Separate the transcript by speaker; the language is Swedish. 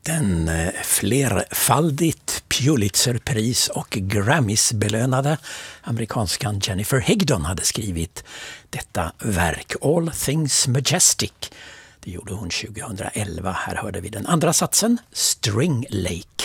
Speaker 1: Den flerfaldigt Pulitzerpris och Grammys-belönade amerikanskan Jennifer Higdon hade skrivit detta verk, All Things Majestic. Det gjorde hon 2011. Här hörde vi den andra satsen, String Lake.